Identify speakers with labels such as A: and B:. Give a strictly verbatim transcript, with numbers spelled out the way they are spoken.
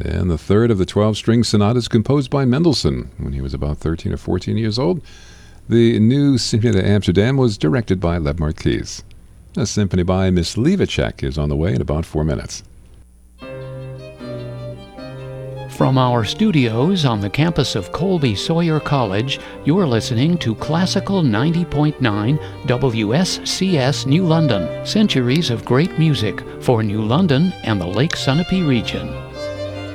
A: And the third of the twelve-string sonatas composed by Mendelssohn when he was about thirteen or fourteen years old. The new Symphony de Amsterdam was directed by Lev Marquis. A symphony by Miss Levacek is on the way in about four minutes.
B: From our studios on the campus of Colby Sawyer College, you're listening to Classical ninety point nine W S C S New London, centuries of great music for New London and the Lake Sunapee region.